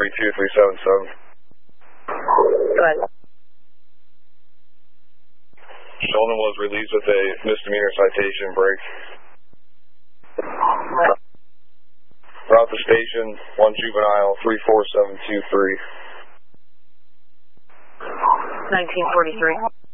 32377. Go ahead. Sheldon was released with a misdemeanor citation break. Route to station, 1 juvenile, 34723. 1943.